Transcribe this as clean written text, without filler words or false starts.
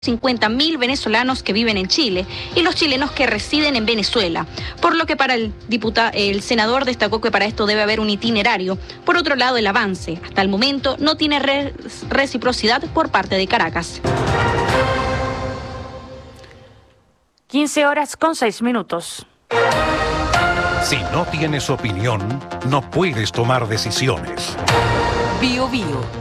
50.000 venezolanos que viven en Chile y los chilenos que residen en Venezuela, por lo que para el senador destacó que para esto debe haber un itinerario. Por otro lado, el avance hasta el momento no tiene reciprocidad por parte de Caracas. 15:06. Si no tienes opinión, no puedes tomar decisiones. Bio Bio.